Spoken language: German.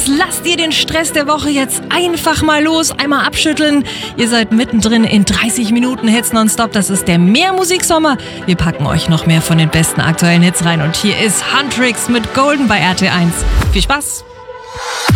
1, lasst ihr den Stress der Woche jetzt einfach mal los, einmal abschütteln. Ihr seid mittendrin in 30 Minuten Hits nonstop. Das ist der Mehrmusiksommer. Wir packen euch noch mehr von den besten aktuellen Hits rein. Und hier ist Huntrix mit Golden bei RT1. Viel Spaß!